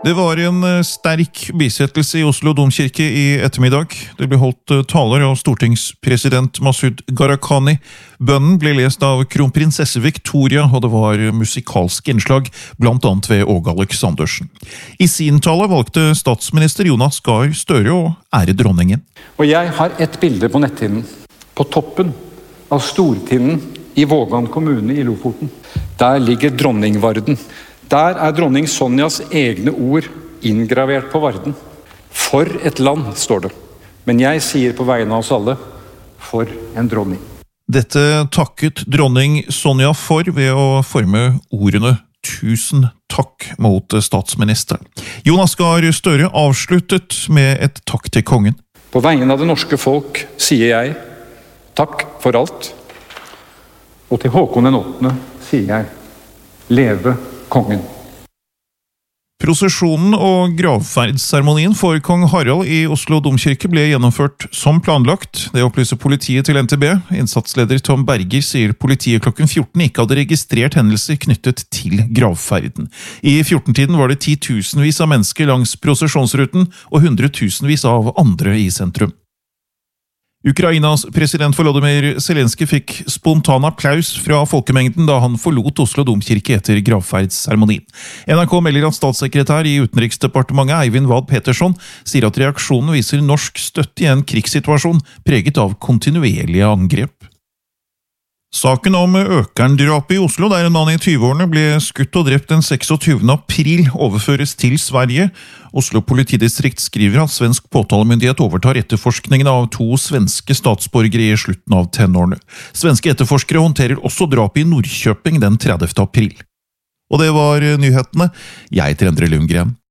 Det var en sterk bisettelse i Oslo Domkirke i ettermiddag. Det ble holdt taler av stortingspresident Masud Gharahkhani. Bønnen ble lest av kronprinsesse Victoria, og det var musikalske innslag, blant annet ved Åge Aleksandersen. I sin tale valgte statsminister Jonas Gahr Støre å ære dronningen. Og jeg har et bilde på netthinnen, på toppen av Stortinden i Vågan kommune i Lofoten. Der ligger dronningvarden. Der er dronning Sonjas egne ord inngravert på varden. For et land, står det. Men jeg sier på vegne av oss alle, for en dronning. Dette takket dronning Sonja for ved å forme ordene «Tusen takk» mot statsministeren. Jonas Gahr Støre avsluttet med et takk til kongen. På vegne av det norske folk sier jeg takk for alt. Og til Håkon den 8. sier jeg leve kongen. Prosesjonen og gravferdsseremonien for kong Harald i Oslo Domkirke ble gjennomført som planlagt. Det opplyser politiet til NTB. Innsatsleder Tom Berger sier politiet klokken 14 ikke hadde registrert hendelser knyttet til gravferden. I 14-tiden var det 10 000-vis av mennesker langs prosesjonsruten og 100 000-vis av andre i sentrum. Ukrainas president Volodymyr Zelenskyj fikk spontan applaus fra folkemengden da han forlot Oslo Domkirke etter gravferdsseremonien. NRK melder at statssekretær i Utenriksdepartementet Eivind Vad Petersson sier at reaksjonen viser norsk støtte i en krigssituasjon preget av kontinuerlige angrep. Saken om Økerndrapet i Oslo, der en mann i 20-årene ble skutt og drept den 26. april, overføres til Sverige. Oslo politidistrikt skriver at svensk påtalemyndighet overtar etterforskningen av 2 svenske statsborgere i slutten av tenårene. Svenske etterforskere håndterer også drapet i Norrköping den 30. april. Og det var nyhetene. Jeg heter Endre Lundgren.